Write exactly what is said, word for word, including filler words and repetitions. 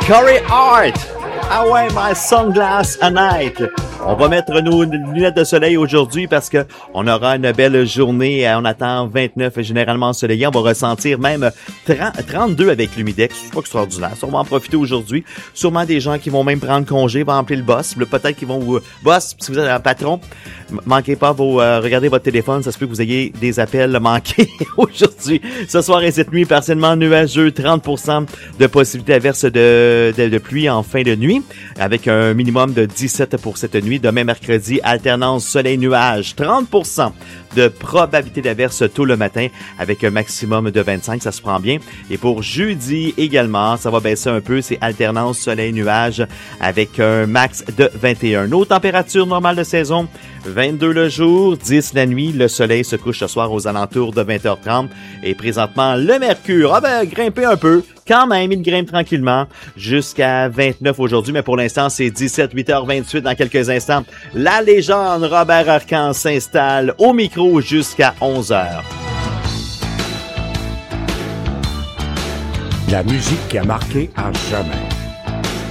Corey Hart. Ah ouais, my sunglass at night. On va mettre nos lunettes de soleil aujourd'hui parce que on aura une belle journée. On attend vingt-neuf généralement ensoleillé. On va ressentir même trente, trente-deux avec l'humidex. C'est pas extraordinaire. Ça, on va en profiter aujourd'hui. Sûrement des gens qui vont même prendre congé, vont appeler le boss. Peut-être qu'ils vont vous... Boss, si vous êtes un patron, manquez pas vos... Euh, regardez votre téléphone. Ça se peut que vous ayez des appels manqués aujourd'hui. Ce soir et cette nuit, partiellement nuageux. trente pour cent de possibilité d'averse de, de, de pluie en fin de nuit. Avec un minimum de dix-sept pour cette nuit. Demain, mercredi, alternance soleil-nuage. trente pour cent de probabilité d'averse tôt le matin avec un maximum de vingt-cinq. Ça se prend bien. Et pour jeudi également, ça va baisser un peu. C'est alternance soleil-nuage avec un max de vingt et un. Nos températures normales de saison, vingt-deux le jour, dix la nuit. Le soleil se couche ce soir aux alentours de vingt heures trente. Et présentement, le mercure a ben, grimpé un peu. Quand même, il grimpe tranquillement jusqu'à vingt-neuf aujourd'hui, mais pour l'instant, c'est dix-sept, huit heures vingt-huit dans quelques instants. La légende Robert Arcan s'installe au micro jusqu'à onze heures. La musique qui a marqué à jamais.